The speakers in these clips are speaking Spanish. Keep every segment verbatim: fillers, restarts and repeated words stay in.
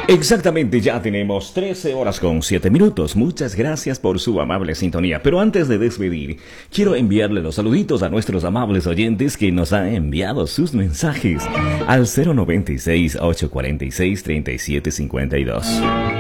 Exactamente, ya tenemos trece horas con siete minutos. Muchas gracias por su amable sintonía. Pero antes de despedir, quiero enviarle los saluditos a nuestros amables oyentes que nos han enviado sus mensajes al cero noventa y seis, ochocientos cuarenta y seis, treinta y siete cincuenta y dos.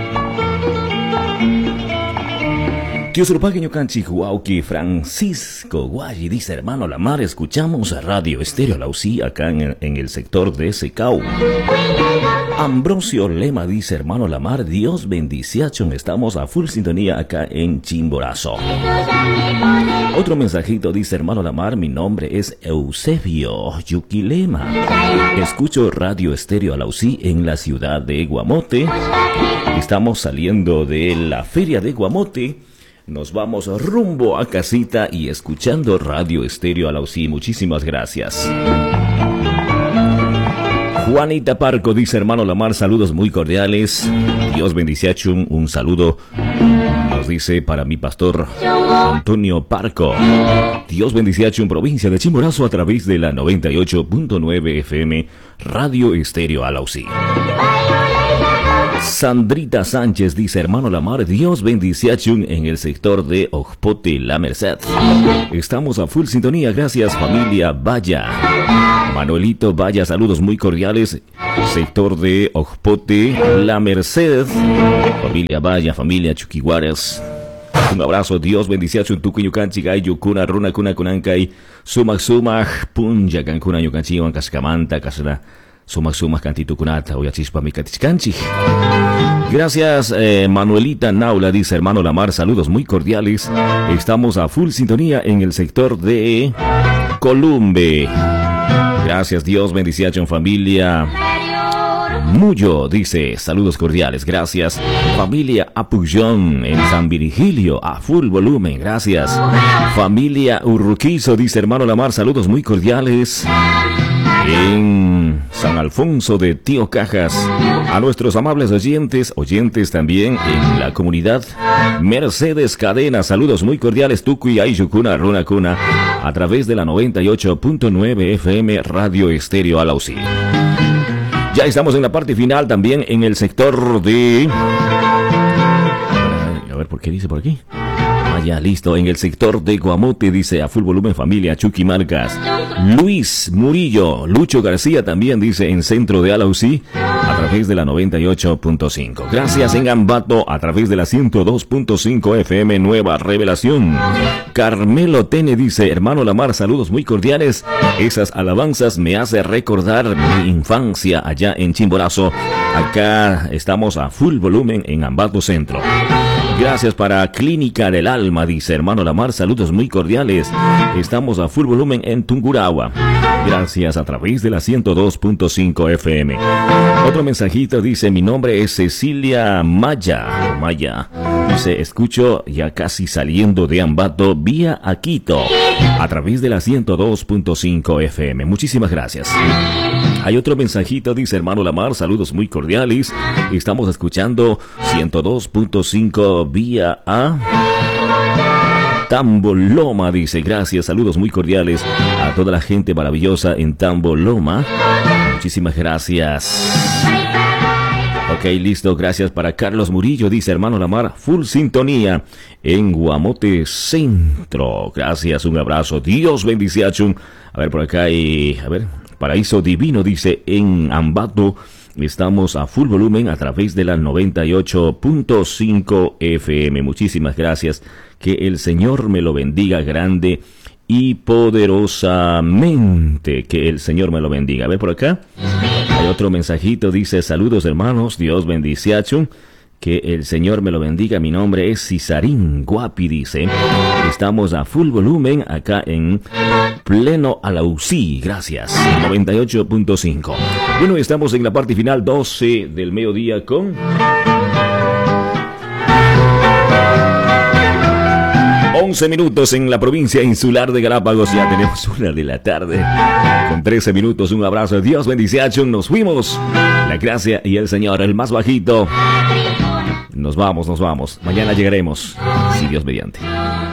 Kiosurpaqueño Canchi Huauqui Francisco Guayi dice: hermano Lamar, escuchamos a Radio Estéreo Lausí acá en el, en el sector de Secau. Ambrosio Lema dice: hermano Lamar, Dios bendiciachon, estamos a full sintonía acá en Chimborazo. Otro mensajito dice: hermano Lamar, mi nombre es Eusebio Yuquilema. Escucho Radio Estéreo Lausí en la ciudad de Guamote. Estamos saliendo de la feria de Guamote. Nos vamos rumbo a casita y escuchando Radio Estéreo Alausí. Muchísimas gracias. Juanita Parco dice: hermano Lamar, saludos muy cordiales. Dios bendiciachum. Un saludo nos dice para mi pastor Antonio Parco. Dios bendiciachum, provincia de Chimborazo, a través de la noventa y ocho punto nueve F M Radio Estéreo Alausí. Sandrita Sánchez dice: hermano Lamar, Dios bendiciachun en el sector de Ojpote, La Merced. Estamos a full sintonía, gracias familia Vaya. Manuelito Vaya, saludos muy cordiales. Sector de Ojpote, La Merced. Familia Vaya, familia Chuquiguares. Un abrazo, Dios bendiciachun, tucuyucanchi, gayu, kuna, runa, kuna, kunankay, sumak, sumak, punja, cancuna, yucanchi, cascamanta, casana. Sumak sumak cantitu kunata, oyachispa mi catichcanchi. Gracias, eh, Manuelita Naula dice: hermano Lamar, saludos muy cordiales. Estamos a full sintonía en el sector de Columbe. Gracias, Dios bendiciachon, familia Muyo dice: saludos cordiales, gracias. Familia Apullón en San Virgilio, a full volumen, gracias. Familia Urruquizo dice: hermano Lamar, saludos muy cordiales. En San Alfonso de Tío Cajas, a nuestros amables oyentes, oyentes también en la comunidad Mercedes Cadena, saludos muy cordiales, Tucuy, Ayucuna, Runa Cuna, a través de la noventa y ocho punto nueve F M Radio Estéreo Alausí. Ya estamos en la parte final también en el sector de... A ver, ¿por qué dice por aquí? Ya, listo, en el sector de Guamote dice: a full volumen familia Chucky Marcas. Luis Murillo, Lucho García también dice: en centro de Alausí, a través de la noventa y ocho punto cinco. Gracias en Ambato, a través de la ciento dos punto cinco F M Nueva Revelación. Carmelo Tene dice: hermano Lamar, saludos muy cordiales. Esas alabanzas me hace recordar mi infancia allá en Chimborazo. Acá estamos a full volumen en Ambato Centro. Gracias para Clínica del Alma, dice: hermano Lamar, saludos muy cordiales. Estamos a full volumen en Tungurahua. Gracias, a través de la ciento dos punto cinco F M. Otro mensajito dice: mi nombre es Cecilia Maya. Maya. Dice: escucho ya casi saliendo de Ambato vía a Quito, a través de la ciento dos punto cinco F M. Muchísimas gracias. Hay otro mensajito, dice: hermano Lamar, saludos muy cordiales. Estamos escuchando ciento dos punto cinco vía a Tamboloma, dice: gracias, saludos muy cordiales a toda la gente maravillosa en Tamboloma. Muchísimas gracias. Ok, listo, gracias para Carlos Murillo, dice: hermano Lamar, full sintonía en Guamote Centro. Gracias, un abrazo, Dios bendiciachun. A ver, por acá hay, a ver, Paraíso Divino dice: en Ambato estamos a full volumen a través de la noventa y ocho punto cinco F M. Muchísimas gracias, que el Señor me lo bendiga grande y poderosamente, que el Señor me lo bendiga. A ver, por acá hay otro mensajito, dice: saludos hermanos, Dios bendiciachun, que el Señor me lo bendiga. Mi nombre es Cisarín Guapi, dice: estamos a full volumen acá en pleno Alausí. Gracias, noventa y ocho punto cinco. Bueno, estamos en la parte final, doce del mediodía con once minutos en la provincia insular de Galápagos. Ya tenemos una de la tarde con trece minutos. Un abrazo, Dios bendiciachun. Nos fuimos. La gracia y el Señor, el más bajito. Nos vamos, nos vamos. Mañana llegaremos, si Dios mediante.